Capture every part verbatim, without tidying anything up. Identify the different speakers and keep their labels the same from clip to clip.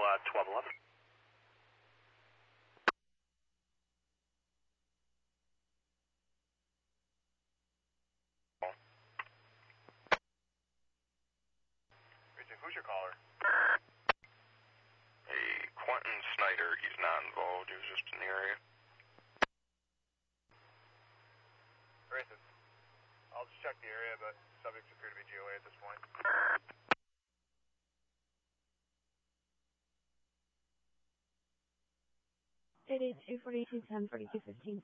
Speaker 1: uh, twelve eleven. Who's your caller?
Speaker 2: Hey, Quentin Snyder. He's not involved. He was just in the area.
Speaker 1: Racist. I'll just check the area, but subjects appear to be G O A at this point.
Speaker 3: eight eight two, forty-two ten, forty-two fifteen.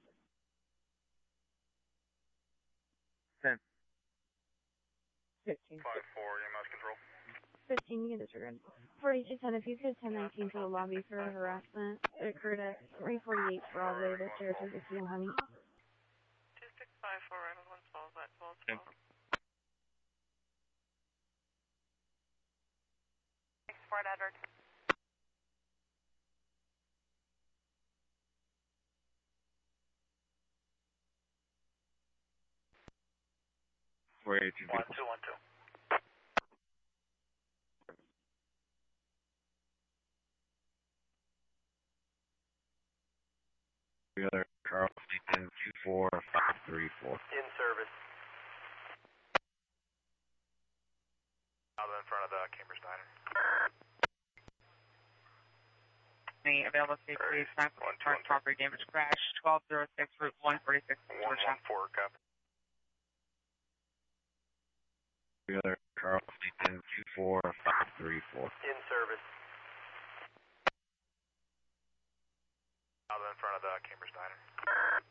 Speaker 4: ten.
Speaker 3: fifteen.
Speaker 1: five four, E M S control.
Speaker 3: fifteen, you get disregard. forty-two ten, if you could ten nineteen to the lobby for harassment. It occurred at three forty-eight Broadway, the stairs with the Steel Honey.
Speaker 5: two six five four, right on one twelve, at twelve twelve. Fort Edward.
Speaker 4: four eight two.
Speaker 1: one two one two.
Speaker 4: The other Charles Lee two four five three four.
Speaker 1: In service. Out in front of the Cambridge Diner.
Speaker 5: Any available state police, nine one one property damage crash, twelve oh six, Route one forty-six.
Speaker 1: one one four, copy.
Speaker 4: The other Charles Lee two four five three four.
Speaker 1: In service. Out in front of the Cambridge Diner.